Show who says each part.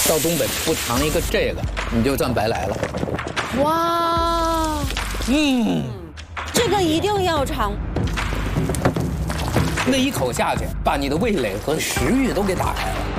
Speaker 1: 到东北不尝一个这个，你就算白来了。
Speaker 2: 哇，
Speaker 3: 这个一定要尝。
Speaker 1: 那一口下去，把你的味蕾和食欲都给打开了。